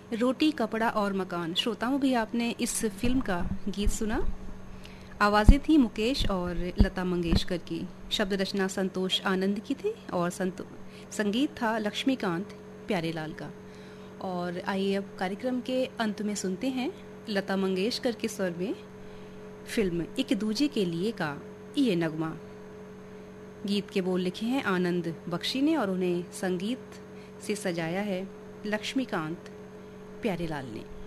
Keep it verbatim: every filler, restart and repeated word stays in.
रोटी कपड़ा और मकान। श्रोताओं, भी आपने इस फिल्म का गीत सुना। आवाज़ें थी मुकेश और लता मंगेशकर की। शब्द रचना संतोष आनंद की थी और संतो संगीत था लक्ष्मीकांत प्यारेलाल का। और आइए अब कार्यक्रम के अंत में सुनते हैं लता मंगेशकर के स्वर में फिल्म एक दूजे के लिए का ये नगमा। गीत के बोल लिखे हैं आनंद बख्शी ने और उन्हें संगीत से सजाया है लक्ष्मीकांत प्यारेलाल ने।